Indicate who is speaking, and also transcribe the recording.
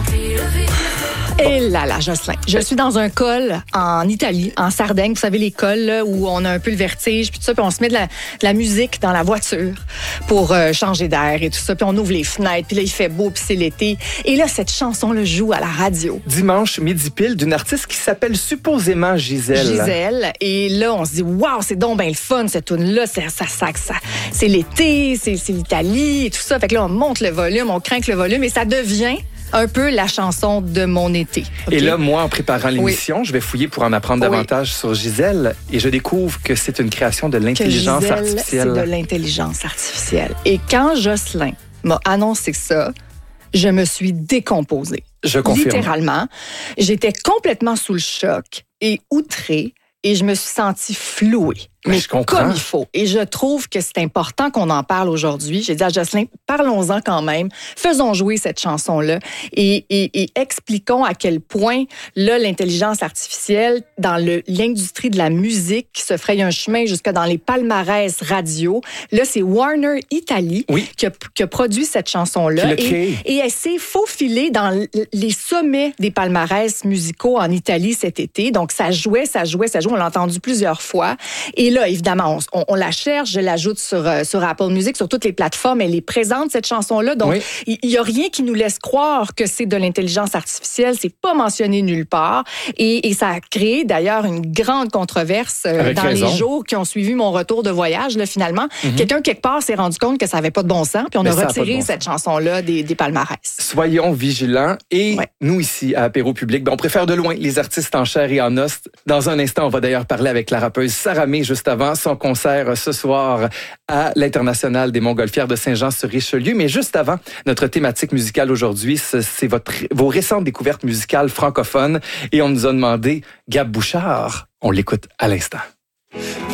Speaker 1: Et là, Jocelyn, je suis dans un col en Italie, en Sardaigne. Vous savez, les cols là, où on a un peu le vertige, puis tout ça, puis on se met de la musique dans la voiture pour changer d'air et tout ça, puis on ouvre les fenêtres, puis là, il fait beau, puis c'est l'été. Et là, cette chanson-là joue à la radio.
Speaker 2: Dimanche, midi pile, d'une artiste qui s'appelle supposément Gisèle.
Speaker 1: Gisèle. Et là, on se dit, waouh, c'est donc bien le fun, cette tune-là. Ça, c'est l'été, c'est l'Italie et tout ça. Fait que là, on monte le volume, on craint le volume et ça devient un peu la chanson de mon été. Okay?
Speaker 2: Et là, moi, en préparant l'émission, je vais fouiller pour en apprendre davantage sur Gisèle et je découvre que c'est une création de l'intelligence artificielle.
Speaker 1: C'est de l'intelligence artificielle. Et quand Jocelyn m'a annoncé ça, je me suis décomposée.
Speaker 2: Je confirme.
Speaker 1: Littéralement. J'étais complètement sous le choc et outrée et je me suis sentie flouée. Mais
Speaker 2: je comprends.
Speaker 1: Comme il faut. Et je trouve que c'est important qu'on en parle aujourd'hui. J'ai dit à Jocelyn, parlons-en quand même. Faisons jouer cette chanson-là et expliquons à quel point, là, l'intelligence artificielle, dans l'industrie de la musique, qui se fraye un chemin jusque dans les palmarès radio. Là, c'est Warner Italie qui a produit cette chanson-là. Et elle s'est faufilée dans les sommets des palmarès musicaux en Italie cet été. Donc, ça jouait. On l'a entendu plusieurs fois. Et là, évidemment, on la cherche, je l'ajoute sur Apple Music, sur toutes les plateformes. Elle est présente, cette chanson-là. Donc, il n'y a rien qui nous laisse croire que c'est de l'intelligence artificielle. C'est pas mentionné nulle part. Et ça a créé, d'ailleurs, une grande controverse dans les jours qui ont suivi mon retour de voyage, là, finalement. Quelqu'un, quelque part, s'est rendu compte que ça n'avait pas de bon sens, puis on a retiré cette chanson-là des palmarès.
Speaker 2: Soyons vigilants. Et nous, ici, à Apéro Public, on préfère de loin les artistes en chair et en os. Dans un instant, on va d'ailleurs parler avec la rappeuse Sarah May, juste avant son concert ce soir à l'International des Montgolfières de Saint-Jean-sur-Richelieu. Mais juste avant, notre thématique musicale aujourd'hui, c'est vos récentes découvertes musicales francophones. Et on nous a demandé Gab Bouchard. On l'écoute à l'instant.